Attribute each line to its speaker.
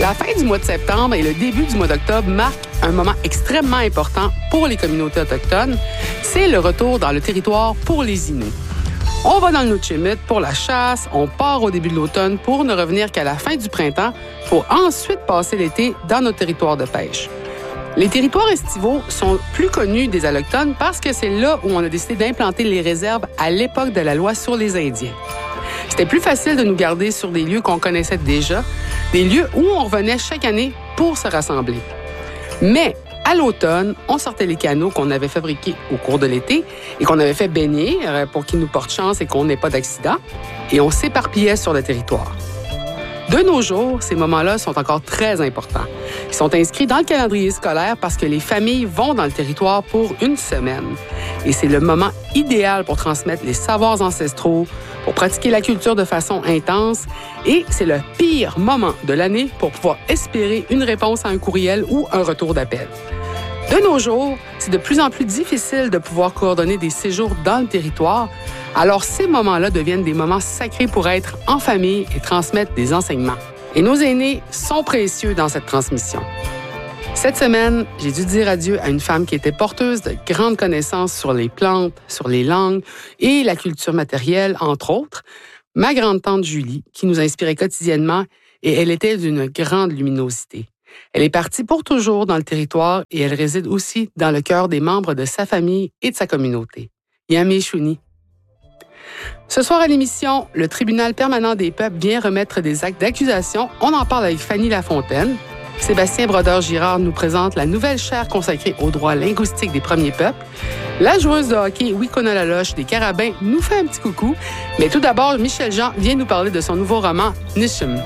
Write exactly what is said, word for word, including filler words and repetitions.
Speaker 1: La fin du mois de septembre et le début du mois d'octobre marquent un moment extrêmement important pour les communautés autochtones. C'est le retour dans le territoire pour les Inuits. On va dans le Nuu-chimut pour la chasse, on part au début de l'automne pour ne revenir qu'à la fin du printemps pour ensuite passer l'été dans nos territoires de pêche. Les territoires estivaux sont plus connus des Allochtones parce que c'est là où on a décidé d'implanter les réserves à l'époque de la loi sur les Indiens. C'était plus facile de nous garder sur des lieux qu'on connaissait déjà, des lieux où on revenait chaque année pour se rassembler. Mais à l'automne, on sortait les canots qu'on avait fabriqués au cours de l'été et qu'on avait fait baigner pour qu'ils nous portent chance et qu'on n'ait pas d'accident, et on s'éparpillait sur le territoire. De nos jours, ces moments-là sont encore très importants. Ils sont inscrits dans le calendrier scolaire parce que les familles vont dans le territoire pour une semaine. Et c'est le moment idéal pour transmettre les savoirs ancestraux, pour pratiquer la culture de façon intense. Et c'est le pire moment de l'année pour pouvoir espérer une réponse à un courriel ou un retour d'appel. De nos jours, c'est de plus en plus difficile de pouvoir coordonner des séjours dans le territoire. Alors, ces moments-là deviennent des moments sacrés pour être en famille et transmettre des enseignements. Et nos aînés sont précieux dans cette transmission. Cette semaine, j'ai dû dire adieu à une femme qui était porteuse de grandes connaissances sur les plantes, sur les langues et la culture matérielle, entre autres. Ma grande-tante Julie, qui nous inspirait quotidiennement, et elle était d'une grande luminosité. Elle est partie pour toujours dans le territoire et elle réside aussi dans le cœur des membres de sa famille et de sa communauté. Yami Chouni. Ce soir à l'émission, le Tribunal permanent des peuples vient remettre des actes d'accusation. On en parle avec Fanny Lafontaine. Sébastien Brodeur-Girard nous présente la nouvelle chaire consacrée aux droits linguistiques des premiers peuples. La joueuse de hockey Wikona Laloche des Carabins nous fait un petit coucou. Mais tout d'abord, Michel Jean vient nous parler de son nouveau roman « Nishum ».